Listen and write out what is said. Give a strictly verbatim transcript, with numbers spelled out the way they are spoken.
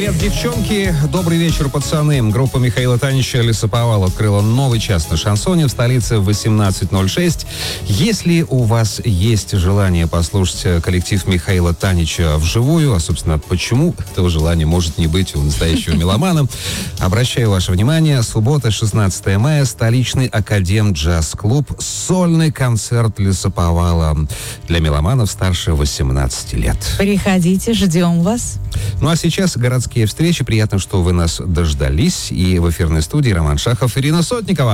Привет, девчонки. Добрый вечер, пацаны. Группа Михаила Танича «Лесоповал» открыла новый час на шансоне в столице в восемнадцать ноль шесть. Если у вас есть желание послушать коллектив Михаила Танича вживую, а, собственно, почему этого желания может не быть у настоящего меломана, обращаю ваше внимание, суббота, шестнадцатое мая, столичный Академ джаз-клуб, сольный концерт «Лесоповала» для меломанов старше восемнадцати лет. Приходите, ждем вас. Ну а сейчас городские встречи. Приятно, что вы нас дождались. И в эфирной студии Роман Шахов, Ирина Сотникова.